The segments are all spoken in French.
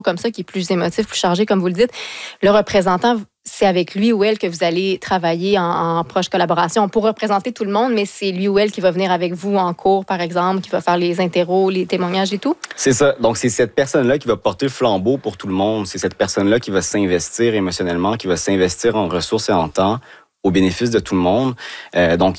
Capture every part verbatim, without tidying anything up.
comme ça, qui est plus émotif, plus chargé, comme vous le dites, le représentant, c'est avec lui ou elle que vous allez travailler en, en proche collaboration pour représenter tout le monde, mais c'est lui ou elle qui va venir avec vous en cours, par exemple, qui va faire les interros, les témoignages et tout? C'est ça. Donc, c'est cette personne-là qui va porter le flambeau pour tout le monde. C'est cette personne-là qui va s'investir émotionnellement, qui va s'investir en ressources et en temps au bénéfice de tout le monde. Euh, donc,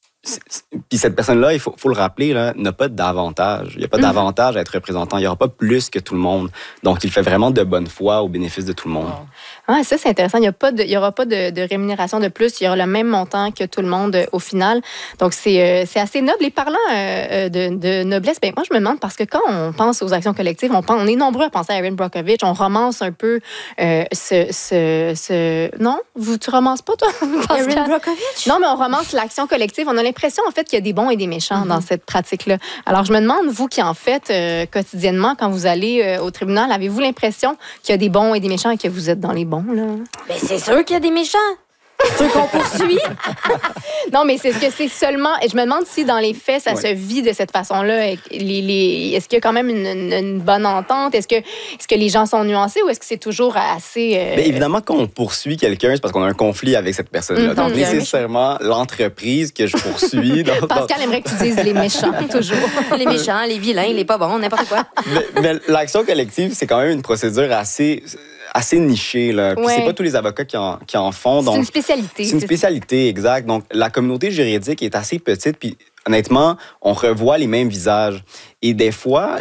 puis cette personne-là, il faut, faut le rappeler, là, n'a pas d'avantage. Il n'y a pas d'avantage à être représentant. Il n'y aura pas plus que tout le monde. Donc, il fait vraiment de bonne foi au bénéfice de tout le monde. Ah, ça, c'est intéressant. Il n'y a pas de, il y aura pas de, de rémunération de plus. Il y aura le même montant que tout le monde euh, au final. Donc, c'est, euh, c'est assez noble. Et parlant euh, de, de noblesse, ben, moi, je me demande, parce que quand on pense aux actions collectives, on, pense, on est nombreux à penser à Erin Brockovich. On romance un peu euh, ce, ce, ce... Non? Vous, tu romances pas, toi? Erin Brockovich? Non, mais on romance l'action collective. On a l'impression, en fait, qu'il y a des bons et des méchants mm-hmm. dans cette pratique-là. Alors, je me demande, vous qui en faites euh, quotidiennement, quand vous allez euh, au tribunal, avez-vous l'impression qu'il y a des bons et des méchants et que vous êtes dans les bons, là? Ben, c'est sûr qu'il y a des méchants. Ceux qu'on poursuit. Non, mais c'est ce que c'est seulement... Et je me demande si, dans les faits, ça ouais. se vit de cette façon-là. Les, les, est-ce qu'il y a quand même une, une, une bonne entente? Est-ce que, est-ce que les gens sont nuancés ou est-ce que c'est toujours assez... Euh... Bien, évidemment, quand on poursuit quelqu'un, c'est parce qu'on a un conflit avec cette personne-là. Mm-hmm. Donc, nécessairement, l'entreprise que je poursuis... Dans, Pascal dans... aimerait que tu dises les méchants, toujours. Les méchants, les vilains, les pas bons, n'importe quoi. Mais, mais l'action collective, c'est quand même une procédure assez... assez niché, là. Puis ouais. c'est pas tous les avocats qui en, qui en font. C'est donc, une spécialité. C'est une spécialité, exact. Donc, la communauté juridique est assez petite, puis honnêtement, on revoit les mêmes visages. Et des fois,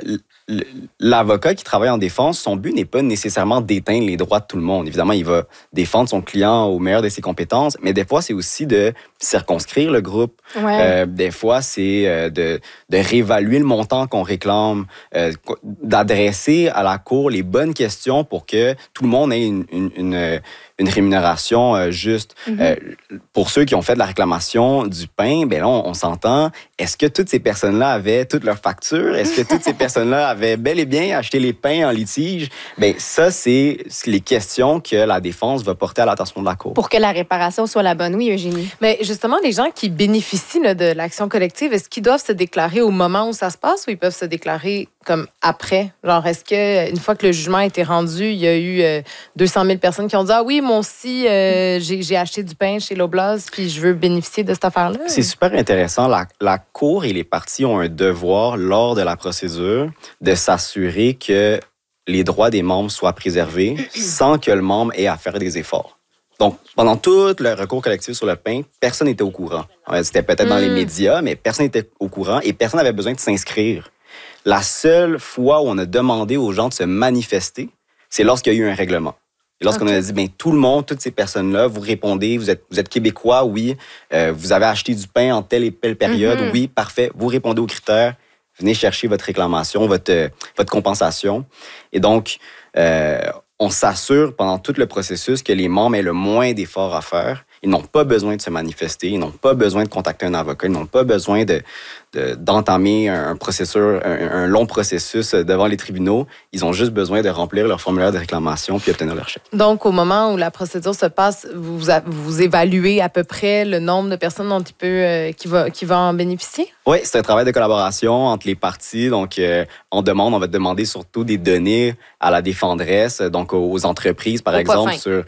l'avocat qui travaille en défense, son but n'est pas nécessairement d'éteindre les droits de tout le monde. Évidemment, il va défendre son client au meilleur de ses compétences, mais des fois, c'est aussi de circonscrire le groupe. Ouais. Euh, des fois, c'est de, de réévaluer le montant qu'on réclame, euh, d'adresser à la cour les bonnes questions pour que tout le monde ait une, une, une, une rémunération euh, juste. Mm-hmm. Euh, pour ceux qui ont fait de la réclamation du pain, ben là, on, on s'entend. Est-ce que toutes ces personnes-là avaient toutes leurs factures? Est-ce que toutes ces personnes-là avaient bel et bien acheté les pains en litige? Ben ça, c'est les questions que la défense va porter à l'attention de la cour. Pour que la réparation soit la bonne, oui, Eugénie. Mais justement, les gens qui bénéficient là, de l'action collective, est-ce qu'ils doivent se déclarer au moment où ça se passe ou ils peuvent se déclarer comme après? Genre, est-ce qu'une fois que le jugement a été rendu, il y a eu euh, deux cent mille personnes qui ont dit « Ah oui, moi aussi, euh, j'ai, j'ai acheté du pain chez Loblaws, puis je veux bénéficier de cette affaire-là. » C'est super intéressant. La, la Cour et les parties ont un devoir, lors de la procédure, de s'assurer que les droits des membres soient préservés sans que le membre ait à faire des efforts. Donc, pendant tout le recours collectif sur le pain, personne n'était au courant. C'était peut-être mmh. dans les médias, mais personne n'était au courant et personne n'avait besoin de s'inscrire. La seule fois où on a demandé aux gens de se manifester, c'est lorsqu'il y a eu un règlement. Et lorsqu'on okay. a dit, bien, tout le monde, toutes ces personnes-là, vous répondez, vous êtes, vous êtes Québécois, oui, euh, vous avez acheté du pain en telle et telle période, mm-hmm. oui, parfait, vous répondez aux critères, venez chercher votre réclamation, votre, euh, votre compensation. Et donc, euh, on s'assure pendant tout le processus que les membres aient le moins d'efforts à faire. Ils n'ont pas besoin de se manifester, ils n'ont pas besoin de contacter un avocat, ils n'ont pas besoin de, de, d'entamer un, processus, un, un long processus devant les tribunaux. Ils ont juste besoin de remplir leur formulaire de réclamation puis obtenir leur chèque. Donc, au moment où la procédure se passe, vous, vous évaluez à peu près le nombre de personnes dont il peut, euh, qui, va, qui va en bénéficier? Oui, c'est un travail de collaboration entre les parties. Donc, euh, on demande, on va demander surtout des données à la défendresse, donc aux entreprises, par au exemple, sur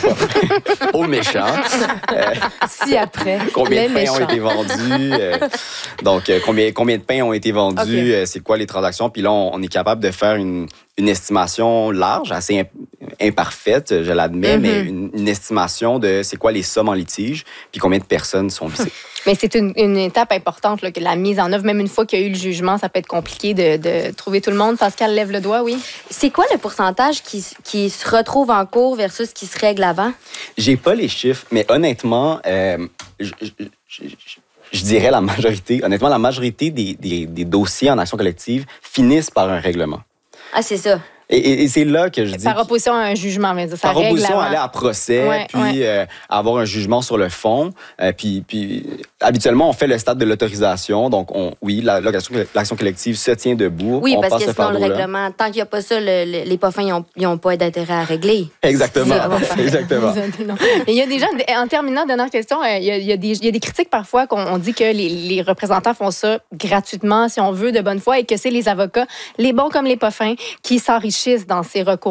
aux, aux méchants. Euh, si après, combien les de pains méchants. ont été vendus? Euh, donc, euh, combien, combien de pains ont été vendus? Okay. Euh, c'est quoi les transactions? Puis là, on, on est capable de faire une, une estimation large, assez imp- imparfaite, je l'admets, mm-hmm. mais une, une estimation de c'est quoi les sommes en litige, puis combien de personnes sont visées. Mais c'est une, une étape importante, là, que la mise en œuvre, même une fois qu'il y a eu le jugement, ça peut être compliqué de, de trouver tout le monde. Pascal lève le doigt, oui. C'est quoi le pourcentage qui, qui se retrouve en cours versus qui se règle avant? J'ai pas les chiffres, mais honnêtement, euh, je, je, je, je dirais la majorité, honnêtement, la majorité des, des, des dossiers en action collective finissent par un règlement. Ah, c'est ça. Et, et, et c'est là que je dis... Par opposition à un jugement, mais ça Par règle opposition avant. à aller à procès, ouais, puis ouais. Euh, avoir un jugement sur le fond. Euh, puis, puis, habituellement, on fait le stade de l'autorisation. Donc, on, oui, la, l'action, l'action collective se tient debout. Oui, on parce passe que sinon, le règlement, tant qu'il n'y a pas ça, le, le, les pas fins, ils n'ont pas d'intérêt à régler. Exactement. Exactement. Mais il y a des gens, en terminant, dernière question, il y a, il y a, des, il y a des critiques parfois qu'on on dit que les, les représentants font ça gratuitement, si on veut, de bonne foi, et que c'est les avocats, les bons comme les pas fins, qui s'enrichissent s'enrichissent dans ces recours